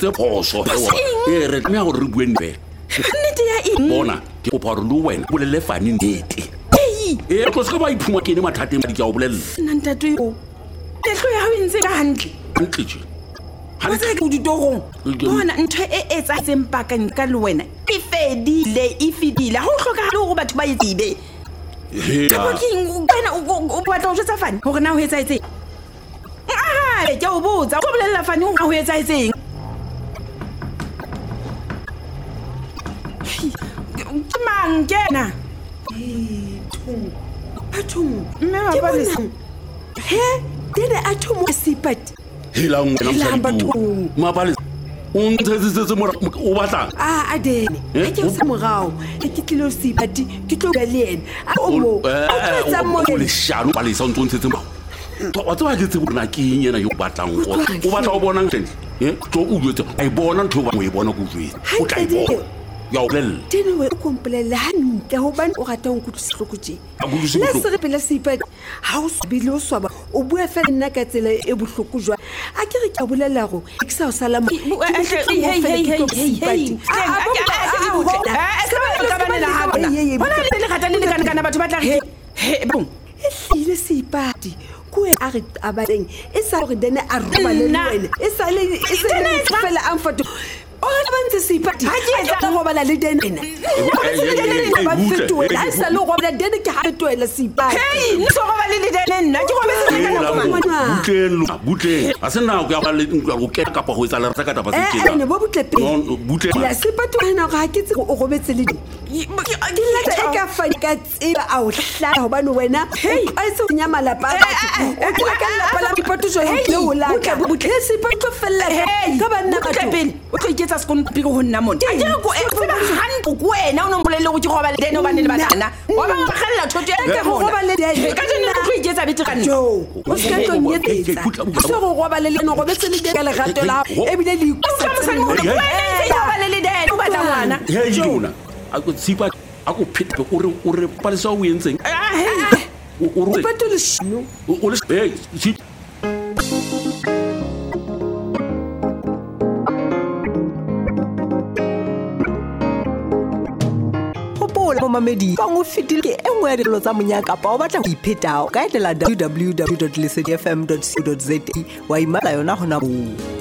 ntse phoso re tla go re bueng be nnete ya eng bona ke go pharo lo wena bolele fane nnete tlo se ka ba iphuma ke ne mathateng di ka o bolella nna ntate yo tetlo ya ho ntse ka hantle ntletše ha se ke ditogong bona ntho e etsatseng pakang ka le wena e fedile ha o hloka le go batho ba itsebe ka king wena o batla o jotsa fane hore na ho etsaetseng ke o botsa go bolella fane ho etsaetseng ke mang kena Athong mme wa ba le he dene Athong sipati hela ngwana mabale o ntshetse mo o batlang adene ke se morao ke tlilo sipati ke tlo ga le ena o mo o le shano ba le sa ntshetse mo wa tswa ke tsebona ke yena yo batlang go o batla o bona ntse tlo o jwetsa ai bona ntho ba mo e bona go jwetsa o tla bona ya o lel tene we o komplela hantle ho bana o rata go kutlisa hlokotse la se re pela sipati ha o subile o swaba o bua fela nna ka tsela e bohloko jwa a ke re ke bolela go ke sa o sala mo ile sipati kuwe a re abaleng e sa re dene a roba le wena e sa le fela amfato o ga bantse sipati ha ke etsa go bala le dene ba fetwe la sa le go bala dene ke ha fetwela sipati no so go bala le dene nna ke go bese butle a se na go ya le go ke ka pa go etsa le rata ka taba se ke ne bo butle ya sipati wena ga ke tse o gobetse le di lata e ka fa ka tseba a o hla go bana wena a se nya malapa o tla ka la pala dipoto jo le o la ka butle sipati go fella ka bana ba pele o tlo iketsa se kon piko go nna mona a ke go e tseba hantle go wena o no bolele go ke go ba le dene o bane le batana wa ba galla thoto e ka go ba le dene ka tsena go iketsa bete ka nna jo o se ka tlo nyetsa se go ba le no go betse le dene le gato la e bile le ikutsa go ba le dene o batla ngwana jona a go tsipa a go phete o re palesa o yentseng o re patole shino o le si Mamedi ka ngo fetile ke engwe ya dilo tsa monyaka pa o batla go iphetao ka etela www.lesediafm.co.za wa imala yona hona bo